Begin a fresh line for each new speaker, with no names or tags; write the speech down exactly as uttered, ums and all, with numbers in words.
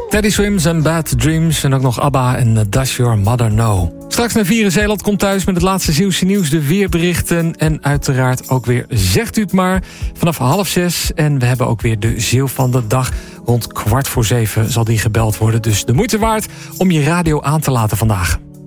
Teddy Swims en Bad Dreams en ook nog ABBA en Does Your Mother Know. Straks naar Vieren Zeeland komt thuis met het laatste Zeeuwse nieuws, de weerberichten en uiteraard ook weer Zegt u het maar vanaf half zes. En we hebben ook weer de Zeeuw van de dag. Rond kwart voor zeven zal die gebeld worden, dus de moeite waard om je radio aan te laten vandaag.